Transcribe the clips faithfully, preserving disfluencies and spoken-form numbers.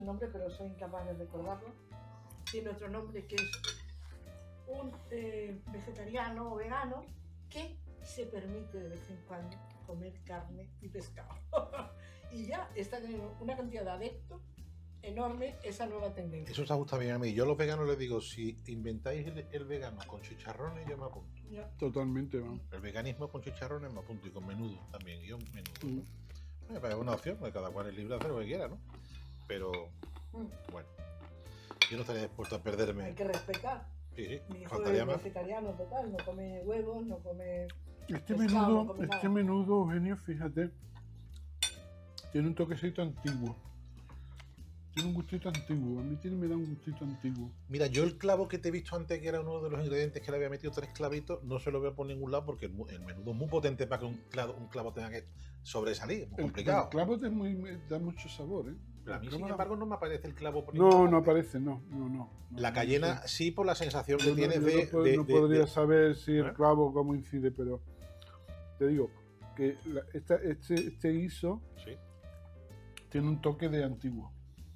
nombre, pero soy incapaz de recordarlo. Tiene otro nombre que es un eh, vegetariano o vegano que se permite de vez en cuando comer carne y pescado. Y ya está teniendo una cantidad de adeptos enorme esa nueva tendencia. Eso se gusta bien a mí. Yo a los veganos les digo, si inventáis el, el vegano con chicharrones, yo me apunto. Ya. Totalmente, vamos. El veganismo con chicharrones me apunto, y con menudo también, yo menudo. Mm. Eh, Es una opción, porque cada cual es libre de hacer lo que quiera, ¿no? Pero, Mm. bueno, yo no estaría dispuesto a perderme. Hay que respetar. Sí, sí, Mi hijo faltaría es más. vegetariano total, no come huevos, no come... Este pescado, no menudo, come este nada. menudo, Eugenio, fíjate, tiene un toquecito antiguo. Tiene un gustito antiguo. A mí tiene, me da un gustito antiguo. Mira, yo el clavo que te he visto antes, que era uno de los ingredientes que le había metido tres clavitos, no se lo veo por ningún lado porque el, mu- el menudo es muy potente para que un clavo, un clavo tenga que sobresalir. Es muy El, complicado. el clavo te muy, me da mucho sabor, ¿eh? Pero a mí, El sin clavo da- embargo, no me aparece el clavo por ningún No, lado. no aparece, no, no, no. no, La no cayena sé. sí, por la sensación que Yo no, tiene yo de, no, po- de- no de- podría de- saber si el ¿Eh? clavo cómo incide, pero te digo que la- esta, este, este guiso Sí. tiene un toque de antiguo.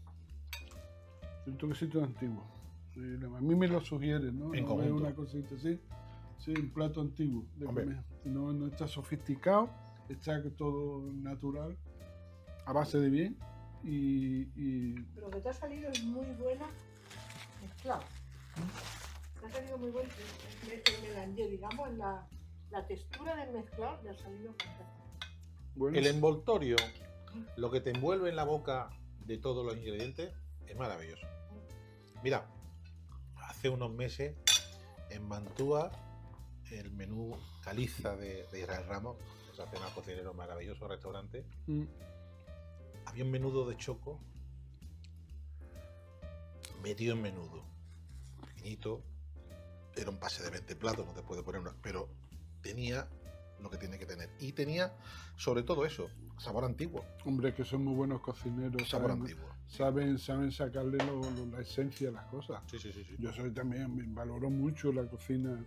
Un toquecito de antiguo. Sí, a mí me lo sugiere, ¿no? En No conjunto. veo una cosita así. Sí, un plato antiguo de Hombre. comer. No, no está sofisticado, está todo natural, a base de bien. Y, y Pero lo que te ha salido es muy buena mezclado. Te ha salido muy bueno el, el melange, digamos, en la, la textura del mezclado le ha salido fantástico. bueno, El envoltorio, lo que te envuelve en la boca de todos los ingredientes, es maravilloso. Mira, hace unos meses en Mantua, el menú caliza de, de Israel Ramos, que hace un cocinero maravilloso, restaurante, mm, había un menudo de choco metido en menudo, pequeñito, era un pase de veinte platos, no te puede poner una, pero tenía lo que tiene que tener. Y tenía, sobre todo eso, sabor antiguo, hombre, que son muy buenos cocineros. sabor Saben, antiguo. saben, saben sacarle lo- lo- la esencia a las cosas. Sí, sí, sí, sí. Yo soy también, me valoro mucho la cocina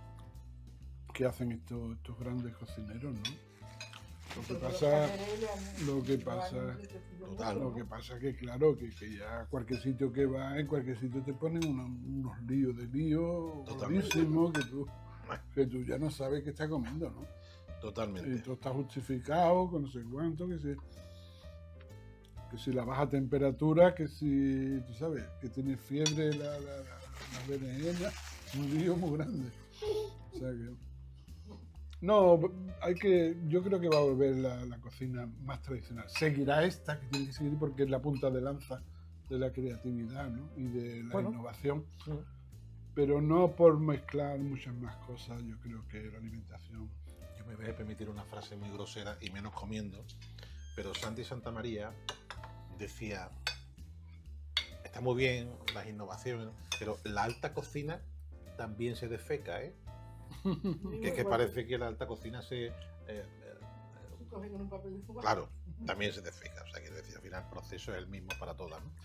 que hacen estos, estos grandes cocineros, ¿no? Lo que Pero los pasa, pasteles han- lo que han pasa- enriquecido Total. mucho, lo que pasa que claro, que, que ya cualquier sitio que vas, en cualquier sitio te ponen unos, unos líos de líos Totalmente. gordísimos que tú, que tú ya no sabes qué estás comiendo, ¿no? Y Totalmente. todo está justificado con no sé cuánto, que si, que si la baja temperatura, que si, tú sabes, que tiene fiebre la, la, la, la berenjena, un lío muy grande. O sea que... No, hay que, yo creo que va a volver la, la cocina más tradicional. Seguirá esta, que tiene que seguir porque es la punta de lanza de la creatividad, ¿no? Y de la Bueno. innovación. Mm. Pero no por mezclar muchas más cosas, yo creo que la alimentación... Yo me voy a permitir una frase muy grosera y menos comiendo, pero Santi Santamaría decía, está muy bien las innovaciones, pero la alta cocina también se defeca, ¿eh? Muy Que es que bueno. parece que la alta cocina se... eh, eh, Un café con un papel de fumar. claro, también se defeca, o sea, quiero decir, al final el proceso es el mismo para todas, ¿no?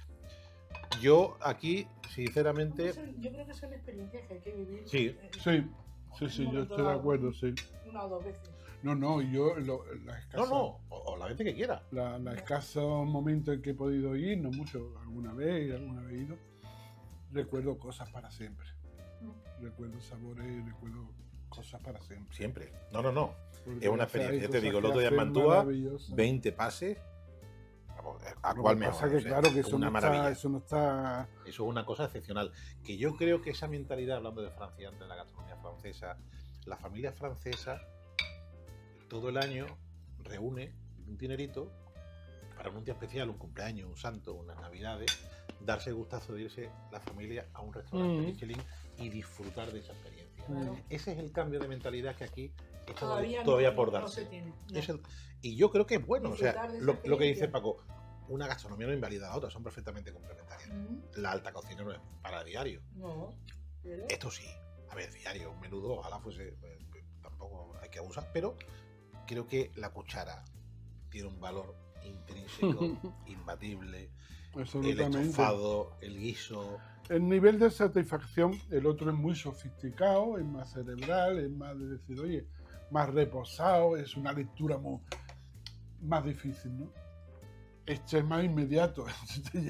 Yo aquí, sinceramente, Son- Yo creo que son experiencias que hay que vivir. Sí. eh, Sí, sí, en sí, un yo momento estoy de dado, acuerdo, sí. Una o dos veces. No, no, yo lo, la escasa, no, no, o, o la gente que quiera. La, la escasos momentos en que he podido ir, no mucho, alguna vez, alguna vez he ido, recuerdo cosas para siempre. Recuerdo sabores, recuerdo cosas para siempre. Siempre. No, no, no. Porque, Es una o sea, hay experiencia, te cosas digo, el que otro día en hacen Mantua, maravillosas. veinte pases. Vamos, ¿a Lo cuál que mejor? pasa que O sea, claro que eso una no, maravilla. está, eso no está... Eso es una cosa excepcional. Que yo creo que esa mentalidad, hablando de Francia, antes de la gastronomía francesa, la familia francesa todo el año reúne un dinerito para un día especial, un cumpleaños, un santo, unas navidades, darse el gustazo de irse la familia a un restaurante Mm. Michelin y disfrutar de esa experiencia. Claro. Ese es el cambio de mentalidad que aquí está Todavía, todavía no, por no darse. se tiene. no. Es el- y yo creo que es bueno, o sea, Disfrutar de esa lo, lo que dice experiencia. Paco, una gastronomía no invalida a la otra, son perfectamente complementarias. Mm, La alta cocina no es para diario. No, pero Esto sí, a ver, diario, un menudo, ojalá fuese, eh, tampoco hay que abusar, pero creo que la cuchara tiene un valor intrínseco, imbatible, el Absolutamente. estofado, el guiso. El nivel de satisfacción, el otro es muy sofisticado, es más cerebral, es más de decir, oye, más reposado, es una lectura muy, más difícil, ¿no? Este es más inmediato.